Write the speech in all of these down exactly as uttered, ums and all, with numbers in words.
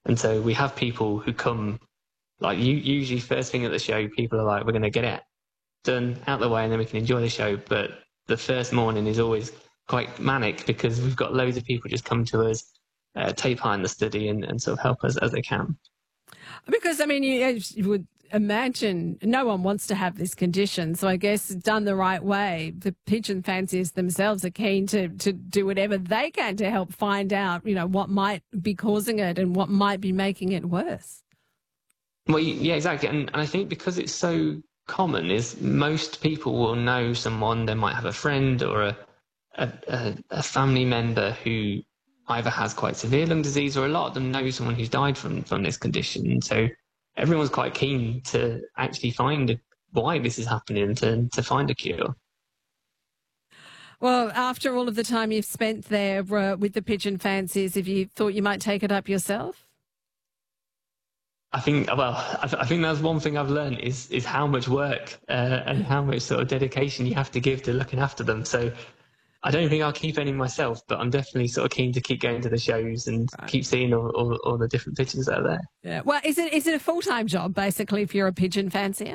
And so we have people who come, like you, usually first thing at the show, people are like, we're going to get it done out of the way and then we can enjoy the show. But the first morning is always quite manic because we've got loads of people just come to us, uh, take part in the study and, and sort of help us as they can. Because, I mean, you, you would imagine no one wants to have this condition. So I guess done the right way, the pigeon fanciers themselves are keen to, to do whatever they can to help find out, you know, what might be causing it and what might be making it worse. Well, yeah, exactly. And, and I think because it's so common is most people will know someone, they might have a friend or a, a, a family member who either has quite severe lung disease or a lot of them know someone who's died from, from this condition. So everyone's quite keen to actually find why this is happening and to, to find a cure. Well, after all of the time you've spent there uh, with the pigeon fanciers, have you thought you might take it up yourself? I think, well, I, th- I think that's one thing I've learned is is how much work uh, and how much sort of dedication you have to give to looking after them. So I don't think I'll keep any myself, but I'm definitely sort of keen to keep going to the shows and right. keep seeing all, all, all the different pigeons that are there. Yeah. Well, is it is it a full-time job, basically, if you're a pigeon fancier?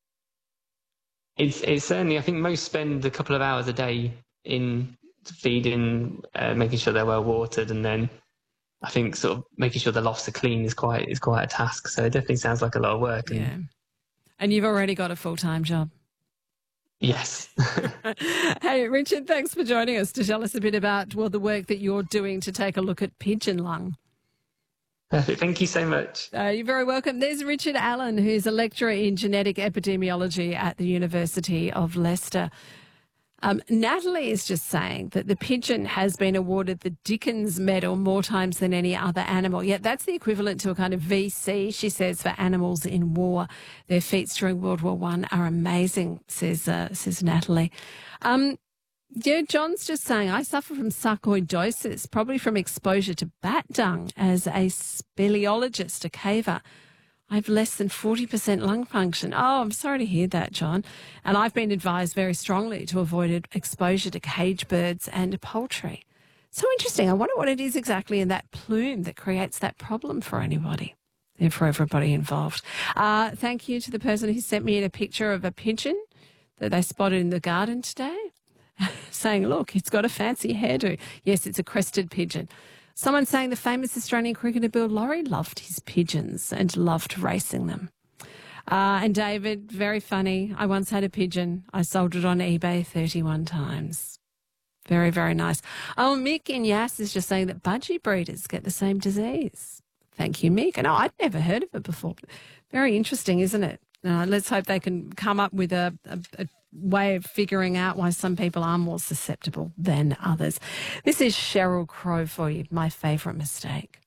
It's, it's certainly, I think most spend a couple of hours a day in feeding, uh, making sure they're well watered, and then I think sort of making sure the lofts are clean is quite is quite a task. So it definitely sounds like a lot of work. And yeah. And you've already got a full-time job. Yes. Hey, Richard, thanks for joining us to tell us a bit about, well, the work that you're doing to take a look at pigeon lung. Perfect. Thank you so much. Uh, you're very welcome. There's Richard Allen, who's a lecturer in genetic epidemiology at the University of Leicester. Um, Natalie is just saying that the pigeon has been awarded the Dickens Medal more times than any other animal. Yet that's the equivalent to a kind of V C, she says, for animals in war. Their feats during World War One are amazing, says uh, says Natalie. Um, yeah, John's just saying, I suffer from sarcoidosis, probably from exposure to bat dung as a speleologist, a caver. I have less than forty percent lung function. Oh, I'm sorry to hear that, John. And I've been advised very strongly to avoid exposure to cage birds and poultry. So interesting. I wonder what it is exactly in that plume that creates that problem for anybody and for everybody involved. Uh, thank you to the person who sent me in a picture of a pigeon that they spotted in the garden today, saying, look, it's got a fancy hairdo. Yes, it's a crested pigeon. Someone saying the famous Australian cricketer Bill Lawry loved his pigeons and loved racing them. Uh, and David, very funny. I once had a pigeon. I sold it on eBay thirty-one times. Very, very nice. Oh, Mick in Yass is just saying that budgie breeders get the same disease. Thank you, Mick. And oh, I'd never heard of it before. Very interesting, isn't it? Uh, let's hope they can come up with a, a, a way of figuring out why some people are more susceptible than others. This is Sheryl Crow for you, My Favourite Mistake.